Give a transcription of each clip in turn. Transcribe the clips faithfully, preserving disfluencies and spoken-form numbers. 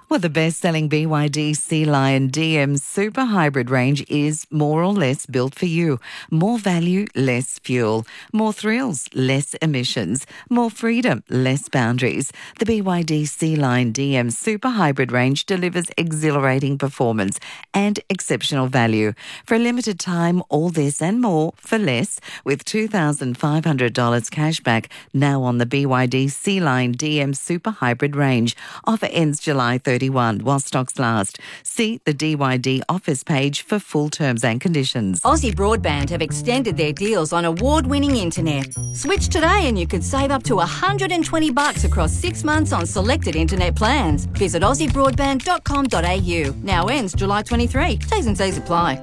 Well, the best-selling B Y D Sea Lion D M Super Hybrid range is more or less built for you. More value, less fuel. More thrills, less emissions. More freedom, less boundaries. The B Y D Sea Lion D M Super Hybrid range delivers exhilarating performance and exceptional value. For a limited time, all this and more for less with two thousand five hundred dollars cashback now on the B Y D Sea Lion D M Super Hybrid range. Offer ends July thirty-first while stocks last. See the D Y D office page for full terms and conditions. Aussie Broadband have extended their deals on award-winning internet. Switch today and you could save up to one hundred twenty bucks across six months on selected internet plans. Visit aussie broadband dot com dot a u. Now ends July twenty-third. T's and C's apply.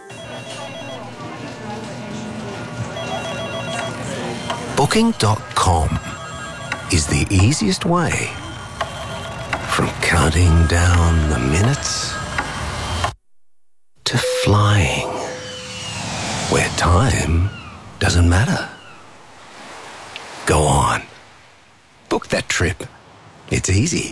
Booking dot com is the easiest way from counting down the minutes to flying, where time doesn't matter. Go on. Book that trip. It's easy.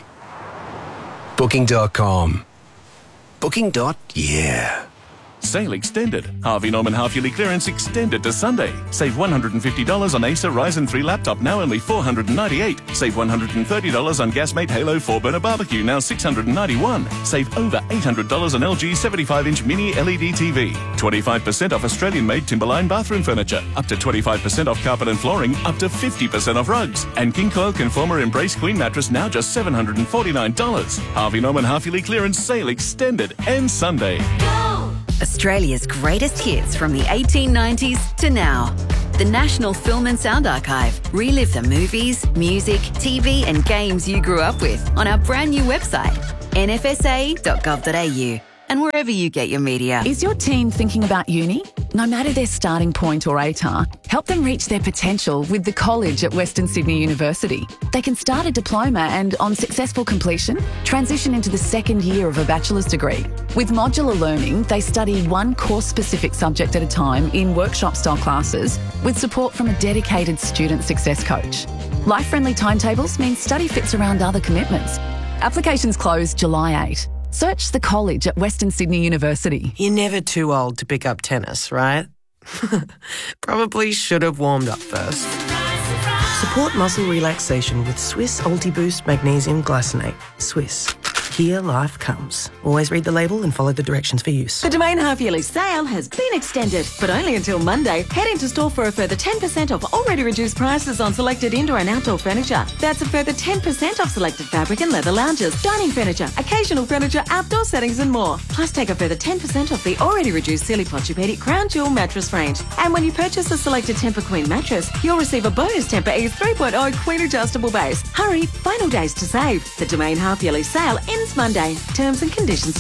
Booking dot com. Booking. Yeah. Sale extended. Harvey Norman half-yearly clearance extended to Sunday. Save one hundred fifty dollars on Acer Ryzen three laptop, now only four hundred ninety-eight dollars. Save one hundred thirty dollars on Gasmate Halo four burner barbecue, now six hundred ninety-one dollars. Save over eight hundred dollars on L G seventy-five inch mini L E D T V. twenty-five percent off Australian-made Timberline bathroom furniture. Up to twenty-five percent off carpet and flooring. Up to fifty percent off rugs. And King Coil Conformer Embrace Queen mattress, now just seven hundred forty-nine dollars. Harvey Norman half-yearly clearance sale extended. Ends Sunday. Australia's greatest hits from the eighteen nineties to now. The National Film and Sound Archive. Relive the movies, music, T V and games you grew up with on our brand new website, n f s a dot gov dot a u, and wherever you get your media. Is your teen thinking about uni? No matter their starting point or A T A R, help them reach their potential with the college at Western Sydney University. They can start a diploma and, on successful completion, transition into the second year of a bachelor's degree. With modular learning, they study one course-specific subject at a time in workshop-style classes with support from a dedicated student success coach. Life-friendly timetables mean study fits around other commitments. Applications close July eighth. Search the college at Western Sydney University. You're never too old to pick up tennis, right? Probably should have warmed up first. Support muscle relaxation with Swiss Ultiboost Magnesium Glycinate. Swiss. Here life comes. Always read the label and follow the directions for use. The Domain half-yearly sale has been extended, but only until Monday. Head into store for a further ten percent off already reduced prices on selected indoor and outdoor furniture. That's a further ten percent off selected fabric and leather lounges, dining furniture, occasional furniture, outdoor settings and more. Plus take a further ten percent off the already reduced Silly Posturepedic Crown Jewel mattress range. And when you purchase a selected Tempur Queen mattress, you'll receive a bonus Tempur Ease three point oh Queen adjustable base. Hurry, final days to save. The Domain half-yearly sale ends Monday. Terms and conditions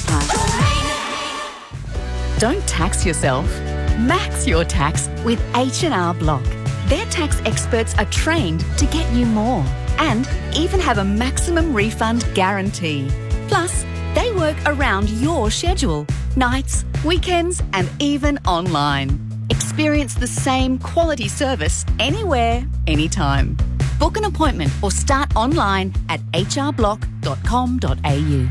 apply. Don't tax yourself. Max your tax with H and R Block. Their tax experts are trained to get you more and even have a maximum refund guarantee. Plus, they work around your schedule, nights, weekends, and even online. Experience the same quality service anywhere, anytime. Book an appointment or start online at h r block dot com dot a u.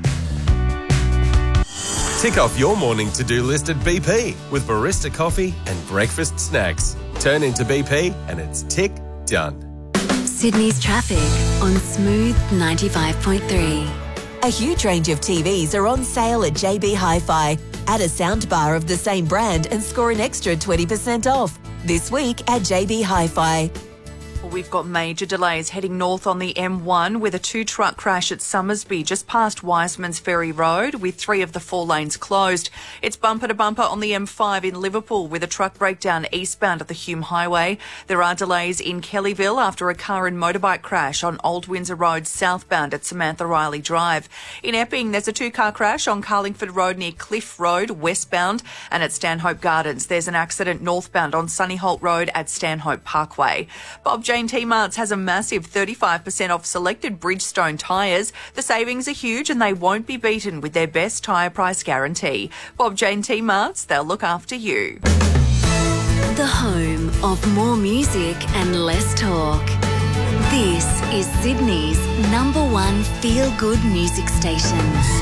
Tick off your morning to-do list at B P with barista coffee and breakfast snacks. Turn into B P and it's tick done. Sydney's traffic on Smooth ninety-five point three. A huge range of T Vs are on sale at J B Hi-Fi. Add a soundbar of the same brand and score an extra twenty percent off. This week at J B Hi-Fi. We've got major delays heading north on the M one with a two-truck crash at Summersby just past Wiseman's Ferry Road with three of the four lanes closed. It's bumper to bumper on the M five in Liverpool with a truck breakdown eastbound at the Hume Highway. There are delays in Kellyville after a car and motorbike crash on Old Windsor Road southbound at Samantha Riley Drive. In Epping, there's a two-car crash on Carlingford Road near Cliff Road westbound, and at Stanhope Gardens there's an accident northbound on Sunnyholt Road at Stanhope Parkway. Bob Jane T-Marts has a massive thirty-five percent off selected Bridgestone tyres. The savings are huge and they won't be beaten with their best tyre price guarantee. Bob Jane T-Marts, they'll look after you. The home of more music and less talk. This is Sydney's number one feel-good music station.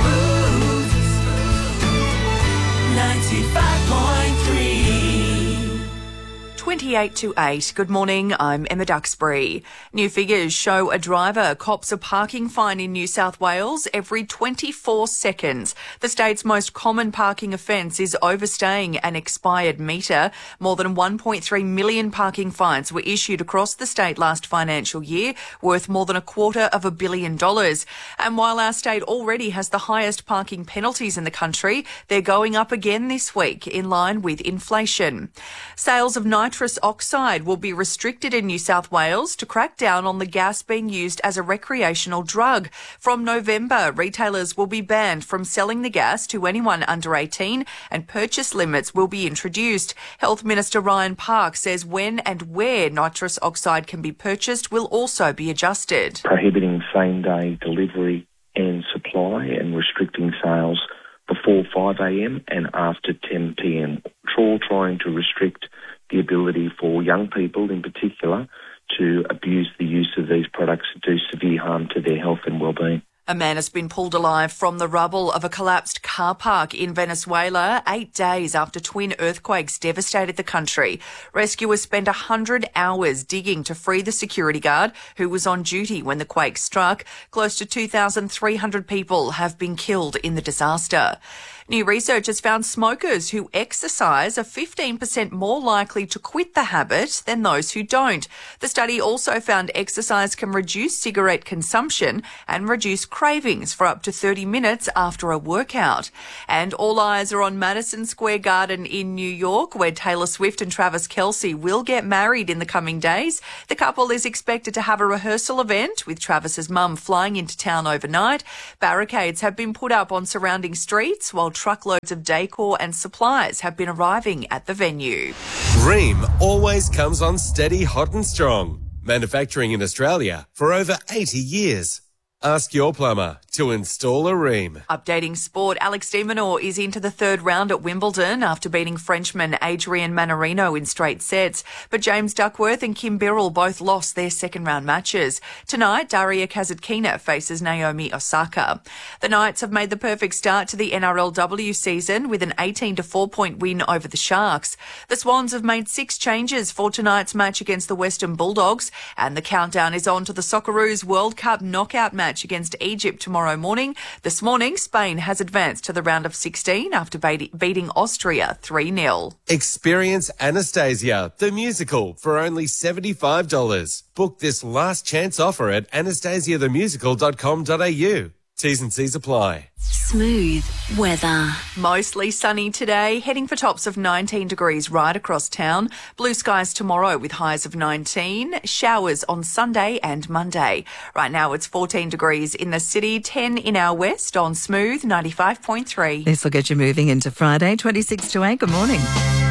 ninety-five point three. twenty-eight to eight. Good morning, I'm Emma Duxbury. New figures show a driver cops a parking fine in New South Wales every twenty-four seconds. The state's most common parking offence is overstaying an expired metre. More than one point three million parking fines were issued across the state last financial year, worth more than a quarter of a billion dollars. And while our state already has the highest parking penalties in the country, they're going up again this week in line with inflation. Sales of nitrous Nitrous oxide will be restricted in New South Wales to crack down on the gas being used as a recreational drug. From November, retailers will be banned from selling the gas to anyone under eighteen, and purchase limits will be introduced. Health Minister Ryan Park says when and where nitrous oxide can be purchased will also be adjusted. Prohibiting same-day delivery and supply and restricting sales before five a.m. and after ten p.m. All trying to restrict the ability for young people in particular to abuse the use of these products and do severe harm to their health and well-being. A man has been pulled alive from the rubble of a collapsed car park in Venezuela eight days after twin earthquakes devastated the country. Rescuers spent one hundred hours digging to free the security guard who was on duty when the quake struck. Close to two thousand three hundred people have been killed in the disaster. New research has found smokers who exercise are fifteen percent more likely to quit the habit than those who don't. The study also found exercise can reduce cigarette consumption and reduce cravings for up to thirty minutes after a workout. And all eyes are on Madison Square Garden in New York, where Taylor Swift and Travis Kelce will get married in the coming days. The couple is expected to have a rehearsal event with Travis's mum flying into town overnight. Barricades have been put up on surrounding streets while truckloads of decor and supplies have been arriving at the venue. Rheem always comes on steady, hot and strong. Manufacturing in Australia for over eighty years. Ask your plumber to install a Rheem. Updating sport, Alex de Minaur is into the third round at Wimbledon after beating Frenchman Adrian Manarino in straight sets. But James Duckworth and Kim Birrell both lost their second round matches. Tonight, Daria Kasatkina faces Naomi Osaka. The Knights have made the perfect start to the N R L W season with an eighteen to four point win over the Sharks. The Swans have made six changes for tonight's match against the Western Bulldogs, and the countdown is on to the Socceroos World Cup knockout match against Egypt tomorrow morning. This morning, Spain has advanced to the round of sixteen after beating Austria three nil. Experience Anastasia, the musical, for only seventy-five dollars. Book this last chance offer at anastasia the musical dot com dot a u. T's and C's apply. Smooth weather. Mostly sunny today, heading for tops of nineteen degrees right across town. Blue skies tomorrow with highs of nineteen. Showers on Sunday and Monday. Right now it's fourteen degrees in the city, ten in our west on Smooth ninety-five point three. This will get you moving into Friday, twenty-six to eight. Good morning.